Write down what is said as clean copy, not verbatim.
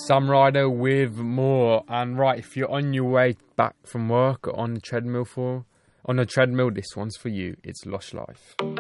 Sam Ryder with more. And right, if you're on your way back from work or on the treadmill, this one's for you. It's Lush Life.